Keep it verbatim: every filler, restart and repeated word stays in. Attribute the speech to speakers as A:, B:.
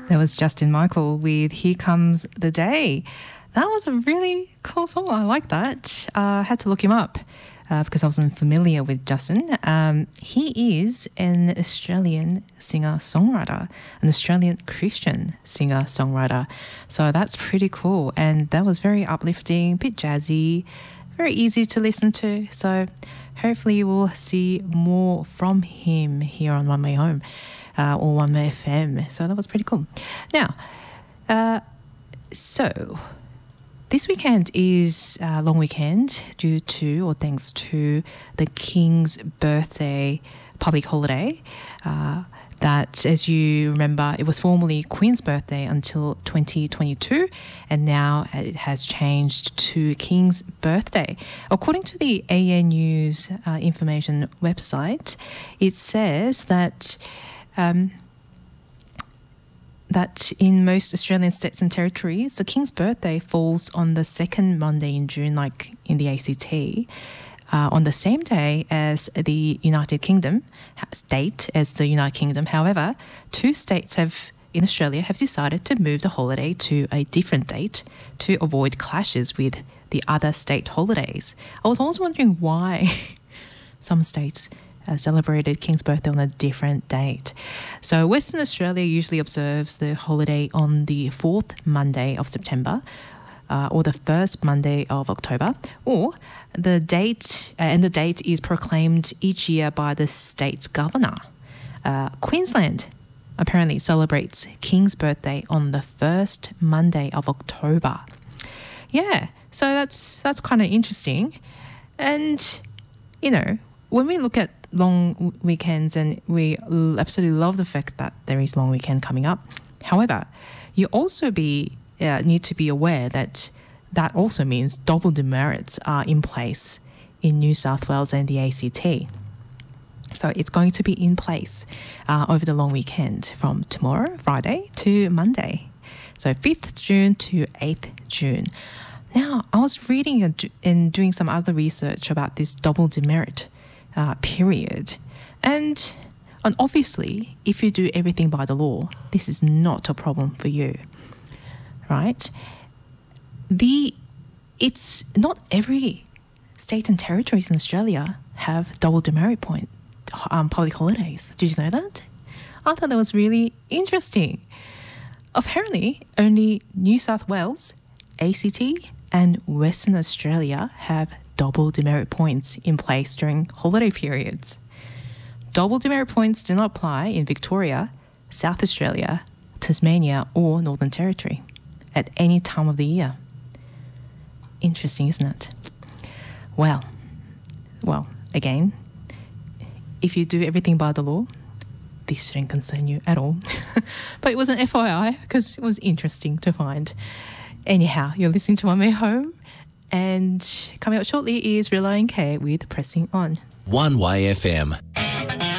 A: That was Justin Michael with Here Comes the Day. That was a really cool song. I like that. I uh, had to look him up uh, because I wasn't familiar with Justin. Um, he is an Australian singer-songwriter, an Australian Christian singer-songwriter. So that's pretty cool. And that was very uplifting, a bit jazzy, very easy to listen to. So hopefully we'll see more from him here on One Way Home. Uh, or One Way F M. So that was pretty cool. Now, uh, so this weekend is a long weekend due to or thanks to the King's birthday public holiday. Uh, that, as you remember, it was formerly Queen's birthday until twenty twenty-two, and now it has changed to King's birthday. According to the A N News uh, information website, it says that Um, that in most Australian states and territories, the King's birthday falls on the second Monday in June, like in the A C T, uh, on the same day as the United Kingdom state, as the United Kingdom. However, two states have in Australia have decided to move the holiday to a different date to avoid clashes with the other state holidays. I was always wondering why some states Uh, celebrated King's birthday on a different date. So Western Australia usually observes the holiday on the fourth Monday of September uh, or the first Monday of October, or the date, uh, and the date is proclaimed each year by the state's governor. Uh, Queensland apparently celebrates King's birthday on the first Monday of October. Yeah, so that's that's kind of interesting. And, you know, when we look at long weekends, and we absolutely love the fact that there is long weekend coming up. However, you also be uh, need to be aware that that also means double demerits are in place in New South Wales and the A C T. So it's going to be in place uh, over the long weekend from tomorrow, Friday, to Monday. So fifth June to eighth June. Now, I was reading and doing some other research about this double demerit Uh, period. And, and obviously, if you do everything by the law, this is not a problem for you, right? The it's not every state and territories in Australia have double demerit point um, public holidays. Did you know that? I thought that was really interesting. Apparently, only New South Wales, A C T, and Western Australia have double demerit points in place during holiday periods. Double demerit points do not apply in Victoria, South Australia, Tasmania, or Northern Territory at any time of the year. Interesting, isn't it? Well, well, again, if you do everything by the law, this shouldn't concern you at all. But it was an F Y I because it was interesting to find. Anyhow, you're listening to One Way Home, and coming up shortly is Relay and K with Pressing On.
B: One Way F M.